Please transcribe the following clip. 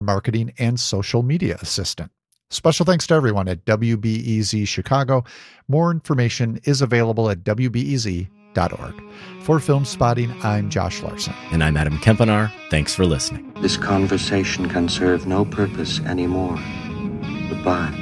marketing and social media assistant. Special thanks to everyone at WBEZ Chicago. More information is available at WBEZ.org. For Film Spotting, I'm Josh Larson. And I'm Adam Kempenaar. Thanks for listening. This conversation can serve no purpose anymore. Goodbye.